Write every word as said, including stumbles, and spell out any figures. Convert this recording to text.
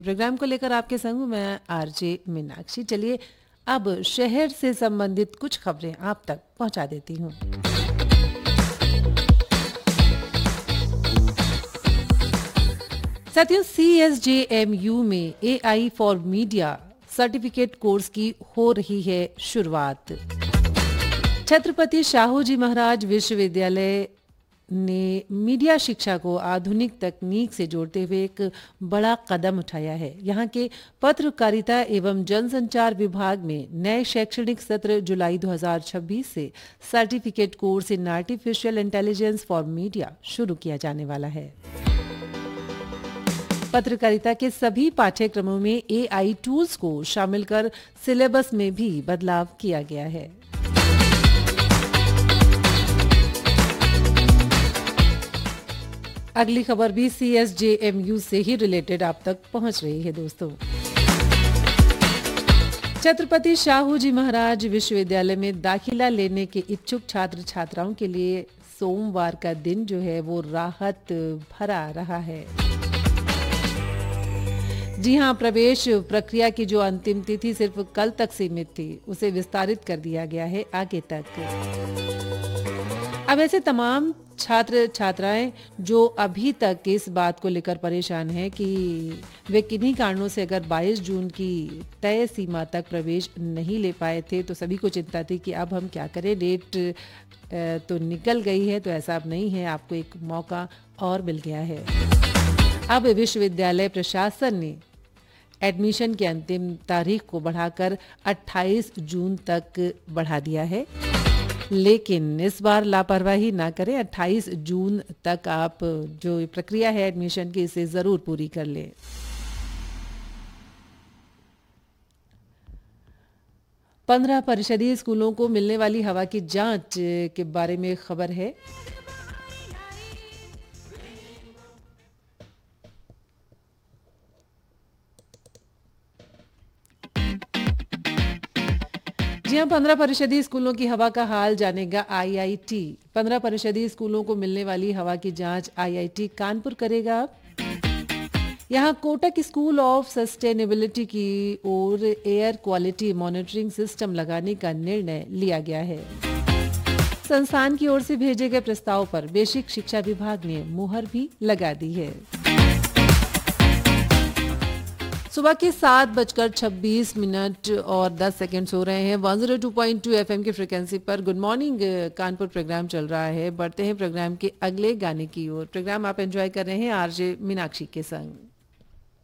Programme को लेकर आपके संग हूं मैं आरजे मीनाक्षी। चलिए अब शहर से संबंधित कुछ खबरें आप तक पहुंचा देती हूं। साथियों, C S J M you में ए I for media certificate course की हो रही है शुरुआत। छत्रपति शाहू जी महाराज विश्वविद्यालय ने मीडिया शिक्षा को आधुनिक तकनीक से जोड़ते हुए एक बड़ा कदम उठाया है। यहाँ के पत्रकारिता एवं जनसंचार विभाग में नए शैक्षणिक सत्र जुलाई दो हज़ार छब्बीस से certificate course in artificial intelligence for media शुरू किया जाने वाला है। पत्रकारिता के सभी पाठ्यक्रमों में ए आई टूल्स को शामिल कर सिलेबस में भी बदलाव किया गया है। अगली खबर भी C S J M you से ही रिलेटेड आप तक पहुंच रही है दोस्तों। छत्रपति शाहू जी महाराज विश्वविद्यालय में दाखिला लेने के इच्छुक छात्र छात्राओं के लिए सोमवार का दिन जो है वो राहत भरा रहा है। जी हां, प्रवेश प्रक्रिया की जो अंतिम तिथि सिर्फ कल तक सीमित थी, उसे विस्तारित कर दिया गया है आगे तक। अब ऐसे तमाम छात्र छात्राएं जो अभी तक इस बात को लेकर परेशान हैं कि वे किन्हीं कारणों से अगर बाईस जून की तय सीमा तक प्रवेश नहीं ले पाए थे, तो सभी को चिंता थी कि अब हम क्या करें, डेट तो निकल गई है। तो ऐसा अब नहीं है, आपको एक मौका और मिल गया है। अब विश्वविद्यालय प्रशासन ने एडमिशन की अंतिम तारीख को बढ़ाकर अट्ठाईस जून तक बढ़ा दिया है, लेकिन इस बार लापरवाही ना करें। अट्ठाईस जून तक आप जो प्रक्रिया है एडमिशन की, इसे जरूर पूरी कर लें। पंद्रह परिषदीय स्कूलों को मिलने वाली हवा की जांच के बारे में खबर है। जी हाँ, पंद्रह परिषदीय स्कूलों की हवा का हाल जानेगा आई आई टी। पंद्रह परिषदीय स्कूलों को मिलने वाली हवा की जांच आई आई टी कानपुर करेगा। यहाँ कोटक स्कूल ऑफ सस्टेनेबिलिटी की ओर एयर क्वालिटी मॉनिटरिंग सिस्टम लगाने का निर्णय लिया गया है। संस्थान की ओर से भेजे गए प्रस्ताव पर बेसिक शिक्षा विभाग ने मुहर भी लगा दी है। सुबह के सात बजकर छब्बीस मिनट और दस सेकंड हो रहे हैं। एक सौ दो पॉइंट दो एफ एम की फ्रिक्वेंसी पर गुड मॉर्निंग कानपुर प्रोग्राम चल रहा है। बढ़ते हैं प्रोग्राम के अगले गाने की ओर। प्रोग्राम आप एंजॉय कर रहे हैं आरजे मीनाक्षी के संग।